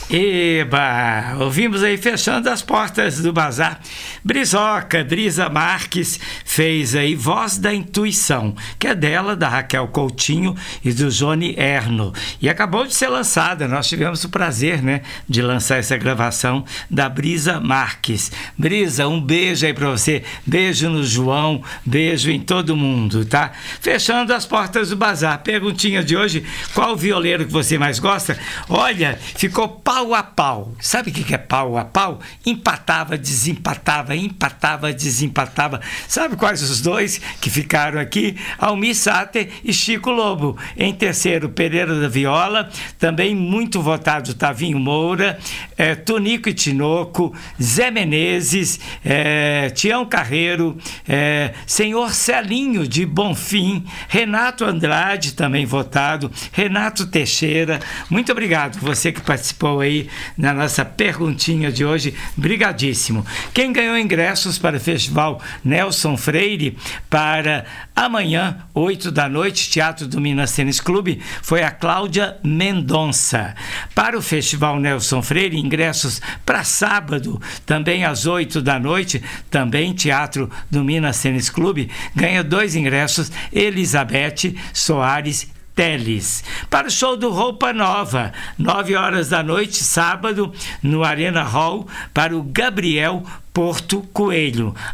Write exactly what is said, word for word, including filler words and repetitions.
Eba! Ouvimos aí fechando as portas do bazar. Brizoca, Brisa Marques, fez aí Voz da Intuição, que é dela, da Raquel Coutinho e do Johnny Erno. E acabou de ser lançada, nós tivemos o prazer, né, de lançar essa gravação da Brisa Marques. Brisa, um beijo aí pra você, beijo no João, beijo em todo mundo, tá? Fechando as portas do bazar. Perguntinha de hoje, qual violeiro que você mais gosta? Olha, ficou pau a pau. Sabe o que é pau a pau? Empatava, desempatava, empatava, desempatava. Sabe quais os dois que ficaram aqui? Almir Sater e Chico Lobo. Em terceiro, Pereira da Viola. Também muito votado, Tavinho Moura, é, Tonico e Tinoco, Zé Menezes, é, Tião Carreiro, é, Senhor Celinho de Bonfim, Renato Andrade, também votado, Renato Teixeira. Muito obrigado, você que participou aí na nossa perguntinha de hoje, brigadíssimo. Quem ganhou ingressos para o Festival Nelson Freire para amanhã, oito da noite, Teatro do Minas Tênis Clube, foi a Cláudia Mendonça. Para o Festival Nelson Freire, ingressos para sábado, também às oito da noite, também Teatro do Minas Tênis Clube, ganha dois ingressos, Elizabeth Soares Teles. Para o show do Roupa Nova, nove horas da noite, sábado, no Arena Hall, para o Gabriel Porto Coelho.